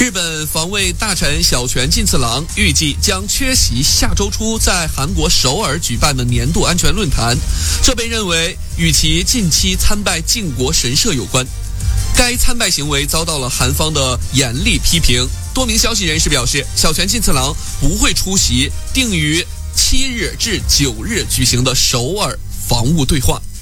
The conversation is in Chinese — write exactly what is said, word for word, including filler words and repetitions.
日本防卫大臣小泉进次郎预计将缺席下周初在韩国首尔举办的年度安全论坛，这被认为与其近期参拜靖国神社有关。该参拜行为遭到了韩方的严厉批评。多名消息人士表示，小泉进次郎不会出席定于七日至九日举行的首尔防务对话。